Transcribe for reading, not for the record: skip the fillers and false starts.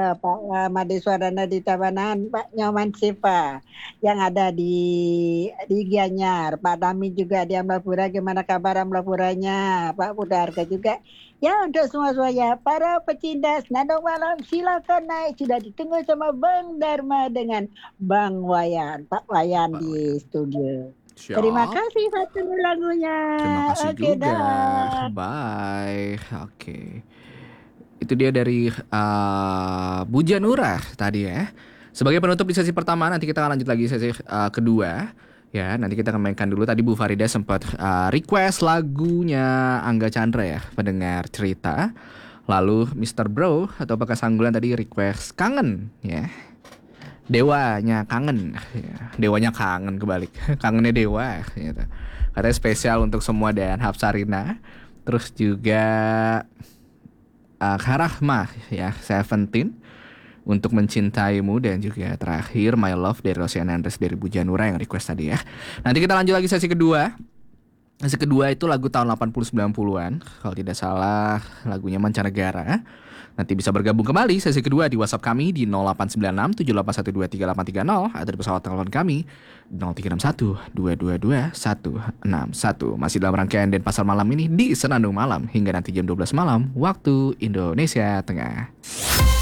Pak Madiswarana di Tabanan, Pak Nyoman Sipa yang ada di Gianyar, Pak Dami juga di Amlapura, gimana kabar Amlapuranya, Pak Budarga juga. Ya untuk semua ya, para pecinta Senandung Malam silakan naik, sudah ditunggu sama Bang Dharma dengan Bang Wayan, Pak Wayan Pak di Wayan. studio. Terima Siap. kasih satu lagunya. Terima kasih Oke juga. dah. Bye. Oke. Itu dia dari Buja Nurah tadi ya. Sebagai penutup di sesi pertama, nanti kita akan lanjut lagi sesi kedua. Ya, nanti kita akan mainkan dulu. Tadi Bu Farida sempat request lagunya Angga Chandra ya, pendengar cerita. Lalu Mr. Bro atau Bekas Anggulan tadi request Kangen ya. Dewanya kangen ya. Dewanya kangen kebalik. Kangennya dewa gitu. Katanya spesial untuk semua dan Hapsarina. Terus juga Karahma ya, Seventeen untuk Mencintaimu, dan juga terakhir My Love dari Rosian Andres dari Bu Janura yang request tadi ya. Nanti kita lanjut lagi sesi kedua. Sesi kedua itu lagu tahun 80-90-an kalau tidak salah, lagunya mancanegara. Nanti bisa bergabung kembali sesi kedua di WhatsApp kami di 0896 78123830 atau di pesawat telepon kami 0361 222 161. Masih dalam rangkaian Denpasar Malam ini di Senandung Malam hingga nanti jam 12 malam waktu Indonesia Tengah.